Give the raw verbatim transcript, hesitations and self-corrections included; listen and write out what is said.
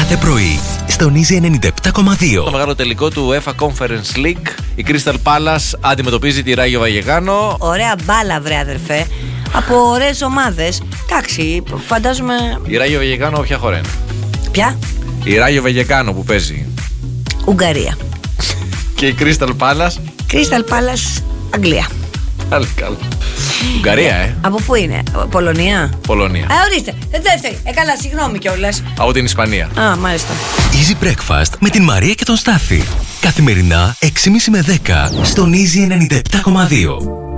κάθε πρωί στον Easy ενενήντα επτά κόμμα δύο. Το μεγάλο τελικό του UEFA Conference League. Η Crystal Palace αντιμετωπίζει τη Rayo Vallecano. Ωραία μπάλα, βρε αδερφέ. Από ωραίες ομάδες. Εντάξει, φαντάζομαι. Η Rayo Vallecano ποια χώρα είναι? Ποια? Η Rayo Vallecano που παίζει. Ουγγαρία. Και η Crystal Palace. Crystal Palace, Αγγλία. Πάλι καλά. Ουγγαρία, ε. Από πού είναι, Πολωνία? Πολωνία. Α, ορίστε. Δεν φταίει. Έκανα συγγνώμη κιόλας. Από την Ισπανία. Α, μάλιστα. Easy Breakfast με την Μαρία και τον Στάφη. Καθημερινά έξι και τριάντα με δέκα στον Easy ενενήντα επτά κόμμα δύο.